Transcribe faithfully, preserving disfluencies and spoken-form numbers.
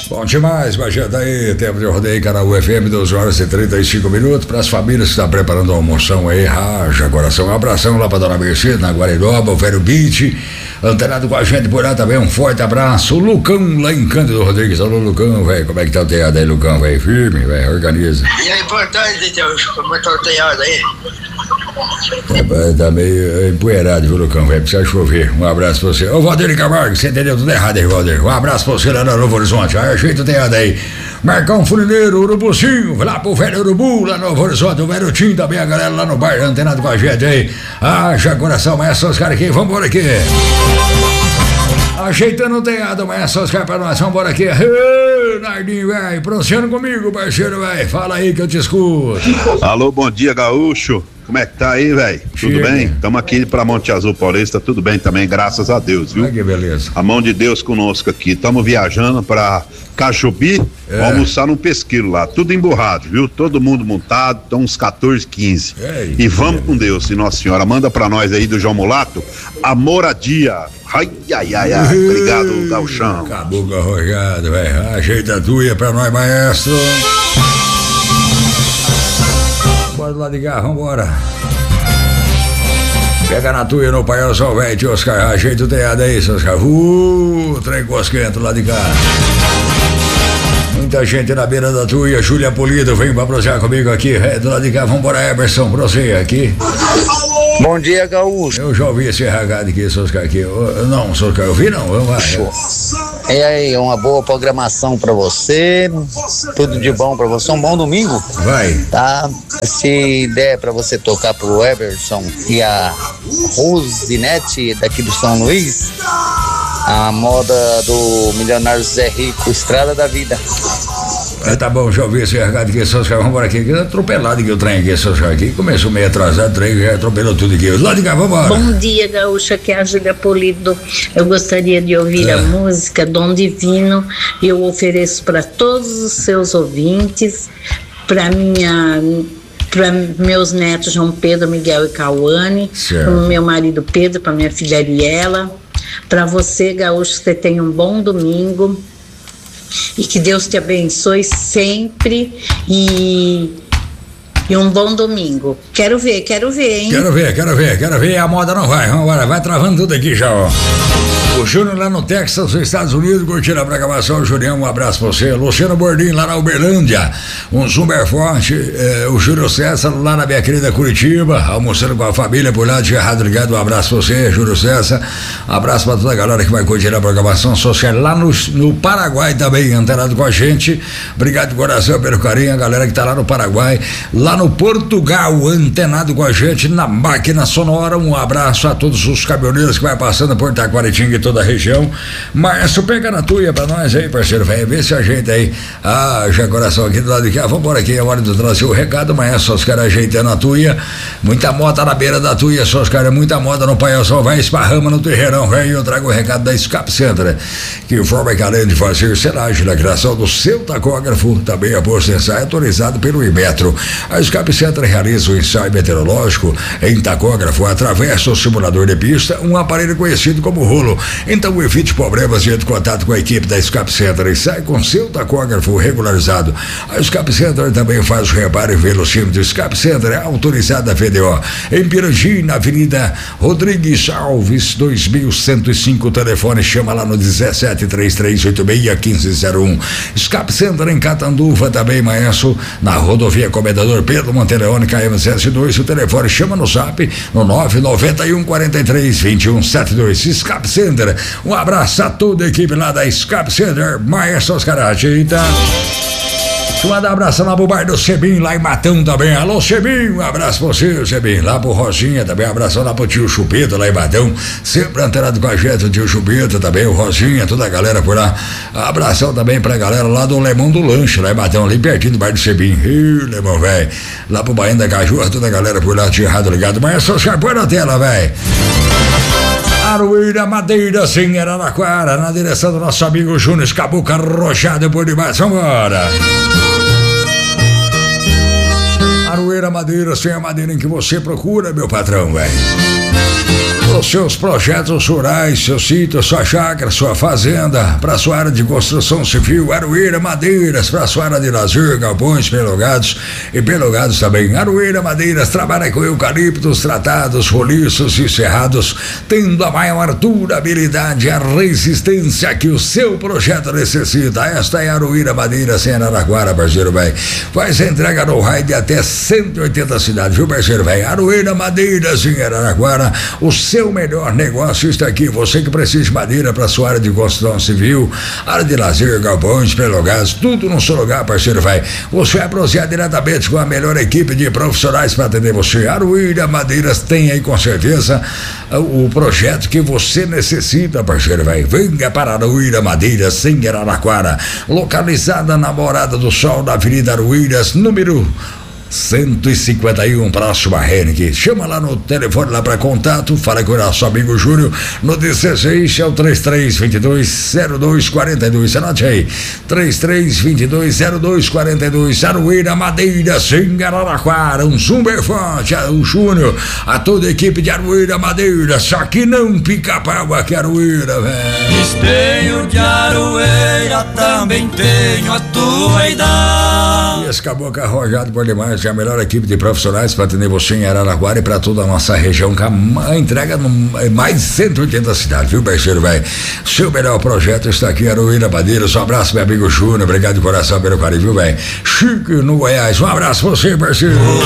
Bom demais, Bagé, aí, tempo de rodeio, canal U F M, duas horas e trinta e cinco minutos, para as famílias que estão preparando a almoção aí, raja, coração, um abração lá para Dona Mercedes, na Guaridoba, o Velho Beach, antenado com a gente por lá também, um forte abraço, o Lucão lá em Cândido Rodrigues, alô Lucão, velho, como é que tá o teado aí, Lucão, velho, firme, velho, organiza. E aí, boa tarde, Deus, como é que tá o teado aí? É, tá meio empoeirado, viu, Lucão, velho, precisa chover, um abraço pra você. Ô, Valdir Camargo, você entendeu tudo errado aí, Valdir, um abraço pra você lá no Novo Horizonte, aí, ajeita o teado aí. Marcão Funileiro, Urubucinho, vai lá pro Velho Urubu, lá no Novo Horizonte, o Velho Tim também, a galera lá no bar, antenado com a gente aí. Haja coração, mas são os caras aqui, vambora aqui. Ajeitando o teado, mas são os caras pra nós, vambora aqui. Ê, Nardinho, velho, pronunciando comigo, parceiro, velho, fala aí que eu te escuto. Alô, bom dia, gaúcho. Como é que tá aí, velho? Tudo bem? Estamos aqui para Monte Azul Paulista, tudo bem também, graças a Deus, viu? Ai, que beleza. A mão de Deus conosco aqui. Estamos viajando para Cachobi, é. almoçar num pesqueiro lá, tudo emburrado, viu? Todo mundo montado, estão uns quatorze, quinze. Ei, e vamos com Deus, e Nossa Senhora. Manda para nós aí do João Mulato a moradia. Ai, ai, ai, ai. Obrigado, gauchão. Acabou arrojado, velho. Ajeita a tuia pra nós, maestro. Bora lá de cá, vambora. Pega na tuia no Paiol São Velho, tio Oscar. Ajeita o teado aí, seus caras. Uh, trem cosquento lá de cá. Muita gente na beira da tuia. Júlia Polido, vem pra prosear comigo aqui. É, do lado de cá, vambora, Emerson, proseia aqui. Bom dia, gaúcho. Eu já ouvi esse recado aqui, seus caras aqui. Eu, não, seus caras, eu ouvi não. Vamos lá. E aí, uma boa programação pra você. Tudo de bom pra você. Um bom domingo. Vai. Tá? Se der pra você tocar pro Everson e a Rosinete daqui do São Luís, a moda do milionário Zé Rico, Estrada da Vida. É, tá bom, já ouvi esse recado aqui, seus caras, vambora aqui, que é atropelado aqui o trem aqui, seus caras aqui, começou meio atrasado, o trem já atropelou tudo aqui, lá de cá, vambora. Bom dia, gaúcha, aqui é a Júlia Polido, eu gostaria de ouvir é. a música Dom Divino, e eu ofereço para todos os seus ouvintes, para minha... para meus netos João Pedro, Miguel e Cauane, para o meu marido Pedro, para minha filha Ariela, para você, gaúcho, que você tenha um bom domingo e que Deus te abençoe sempre e, e um bom domingo. Quero ver, quero ver, hein? Quero ver, quero ver, quero ver. A moda não vai, vamos embora, vai travando tudo aqui já, ó. O Júnior lá no Texas, nos Estados Unidos, curtindo a programação. Julião, um abraço pra você. Luciano Bordim lá na Uberlândia, um super forte. Eh, o Júlio César lá na minha querida Curitiba, almoçando com a família por lá de Errado Ligado. Um abraço pra você, Júlio César. Um abraço pra toda a galera que vai curtir a programação social lá no, no Paraguai também, antenado com a gente. Obrigado de coração pelo carinho, a galera que tá lá no Paraguai, lá no Portugal, antenado com a gente na máquina sonora. Um abraço a todos os caminhoneiros que vai passando por Taquaritinga e toda a região. Maestro, pega na tuia pra nós aí, parceiro, vai ver se ajeita aí. Ah, já coração aqui do lado de cá, vambora aqui, é hora de trazer o recado, maestro, os caras ajeitando a tuia, muita moda na beira da tuia, só os caras, muita moda no Paiol Só vai, esparrama no terreirão, velho. Eu trago o recado da Scap Center, que informa que além de fazer selagem na criação do seu tacógrafo, também a posto ensaio autorizado pelo Inmetro. A Scap Center realiza o ensaio meteorológico em tacógrafo através do simulador de pista, um aparelho conhecido como rolo. Então evite problemas e entre em contato com a equipe da Scap Center e sai com seu tacógrafo regularizado. A Scap Center também faz o reparo em velocímetro. Scap Center é autorizada a V D O em Pirangi, na Avenida Rodrigues Alves dois mil cento e cinco. Telefone chama lá no dezessete, trinta e três, oitenta e seis, quinze zero um. Scap Center em Catanduva também, maestro, na rodovia Comendador Pedro Monteleone, K M S S dois. O telefone chama no zap no nove nove um, quatro três, dois um sete dois. Scap Center, um abraço a toda a equipe lá da Scap Center, maestro Oscar Ajeita. Deixa eu mandar um abraço lá pro bar do Sebim, lá em Matão também. Alô, Sebim, um abraço pra você, Sebim. Lá pro Rosinha também, um abraço lá pro tio Chupeta, lá em Matão. Sempre antenado com a gente, o tio Chupeta também, o Rosinha, toda a galera por lá. Abração também pra galera lá do Lemão do Lanche, lá em Matão, ali pertinho do bar do Sebim. Ih, Lemão, velho. Lá pro Bainho da Caju, toda a galera por lá, tinha errado ligado. Mas é só os põe na tela, velho. Aruíra Madeira, sim, Araraquara, na direção do nosso amigo Júnior Cabuca, arrojado por demais. Vambora! Aroeira Madeiras tem a madeira em que você procura, meu patrão, velho. Os seus projetos rurais, seu sítio, sua chácara, sua fazenda, para sua área de construção civil, Aroeira Madeiras, para sua área de lazer, galpões, perlogados e perlogados também. Aroeira Madeiras trabalha com eucaliptos tratados, roliços e cerrados, tendo a maior durabilidade e a resistência que o seu projeto necessita. Esta é a Aroeira Madeiras em Araraquara, parceiro velho. Faz a entrega no raio de até cento e oitenta cidades, viu, parceiro velho? Aroeira Madeiras em Araraquara, o seu melhor negócio está aqui. Você que precisa de madeira para sua área de construção civil, área de lazer, galpões, perlogados, tudo num só lugar, parceiro vai. Você vai prosear diretamente com a melhor equipe de profissionais para atender você. Aroeira Madeiras tem aí com certeza o projeto que você necessita, parceiro vai. Venha para Aroeira Madeiras em Araraquara, localizada na Morada do Sol, na Avenida Aroeiras, número cento e cinquenta e um, próximo a Henrique. Chama lá no telefone lá para contato, fala com o nosso amigo Júnior no dezesseis, é o três três dois dois zero dois quatro dois. Anote aí, três três dois dois zero dois quatro dois. Aroeira Madeiras em Araraquara, um super forte o Júnior, a toda a equipe de Aroeira Madeiras, só que não pica pau aqui Aroeira, velho. Esteio de Aroeira, também tenho a tua idade. E esse caboclo arrojado por demais, é a melhor equipe de profissionais para atender você em Araraquara e para toda a nossa região, com a entrega em mais de cento e oitenta cidades, viu, parceiro, velho? Seu melhor projeto está aqui, Aroeira Madeiras. Um abraço, meu amigo Júnior, obrigado de coração pelo carinho, viu, velho? Chique no Goiás, um abraço pra você, parceiro.